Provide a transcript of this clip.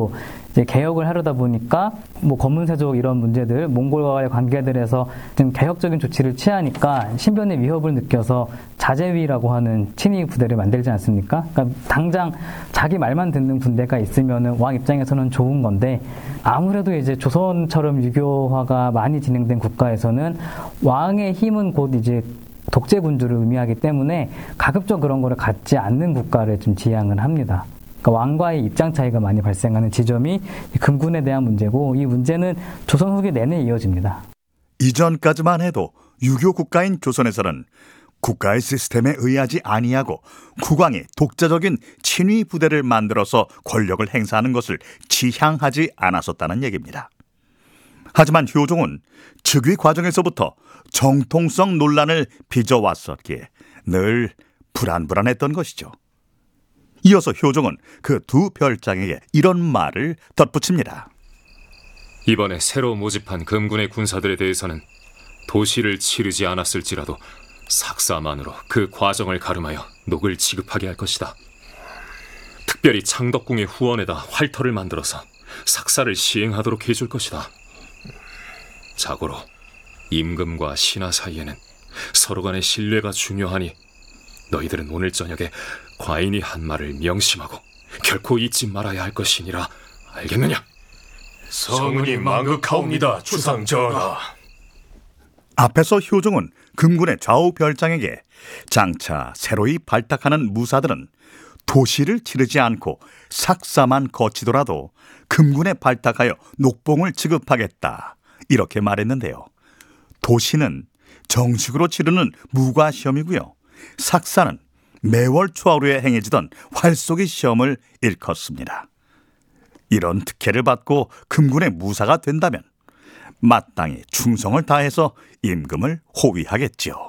경우에도 이제 개혁을 하려다 보니까 뭐 검문세족 이런 문제들, 몽골과의 관계들에서 좀 개혁적인 조치를 취하니까 신변의 위협을 느껴서 자제위라고 하는 친위 부대를 만들지 않습니까? 그러니까 당장 자기 말만 듣는 군대가 있으면은 왕 입장에서는 좋은 건데, 아무래도 이제 조선처럼 유교화가 많이 진행된 국가에서는 왕의 힘은 곧 이제 독재 군주를 의미하기 때문에 가급적 그런 거를 갖지 않는 국가를 좀 지향을 합니다. 그러니까 왕과의 입장 차이가 많이 발생하는 지점이 금군에 대한 문제고, 이 문제는 조선 후기 내내 이어집니다. 이전까지만 해도 유교 국가인 조선에서는 국가의 시스템에 의하지 아니하고 국왕이 독자적인 친위 부대를 만들어서 권력을 행사하는 것을 지향하지 않았었다는 얘기입니다. 하지만 효종은 즉위 과정에서부터 정통성 논란을 빚어왔었기에 늘 불안불안했던 것이죠. 이어서 효종은 그 두 별장에게 이런 말을 덧붙입니다. 이번에 새로 모집한 금군의 군사들에 대해서는 도시를 치르지 않았을지라도 삭사만으로 그 과정을 가름하여 녹을 지급하게 할 것이다. 특별히 창덕궁의 후원에다 활터를 만들어서 삭사를 시행하도록 해줄 것이다. 자고로 임금과 신하 사이에는 서로 간의 신뢰가 중요하니 너희들은 오늘 저녁에 과인이 한 말을 명심하고 결코 잊지 말아야 할 것이니라. 알겠느냐? 성은이 망극하옵니다, 주상 전하. 앞에서 효종은 금군의 좌우 별장에게 장차 새로이 발탁하는 무사들은 도시를 치르지 않고 삭사만 거치더라도 금군에 발탁하여 녹봉을 지급하겠다, 이렇게 말했는데요. 도시는 정식으로 치르는 무과시험이고요, 삭사는 매월 초하루에 행해지던 활쏘기 시험을 일컫습니다. 이런 특혜를 받고 금군의 무사가 된다면 마땅히 충성을 다해서 임금을 호위하겠지요.